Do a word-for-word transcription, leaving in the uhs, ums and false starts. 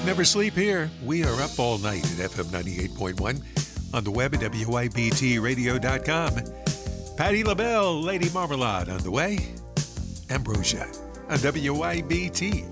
Never sleep here. We are up all night at F M ninety-eight point one, on the web at W I B T radio dot com. Patti LaBelle, Lady Marmalade on the way. Ambrosia on W I B T.